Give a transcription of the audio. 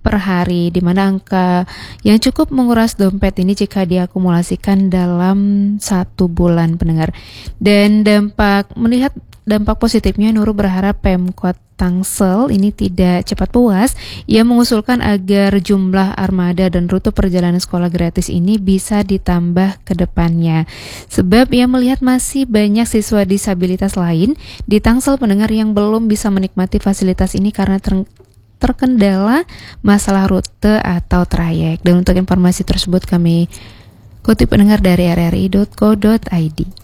per hari, di mana angka yang cukup menguras dompet ini jika diakumulasikan dalam 1 bulan, pendengar. Dan melihat dampak positifnya, Nurul berharap Pemkot Tangsel ini tidak cepat puas. Ia mengusulkan agar jumlah armada dan rute perjalanan sekolah gratis ini bisa ditambah ke depannya. Sebab ia melihat masih banyak siswa disabilitas lain di Tangsel, pendengar, yang belum bisa menikmati fasilitas ini karena terkendala masalah rute atau trayek. Dan untuk informasi tersebut kami kutip, pendengar, dari rri.co.id.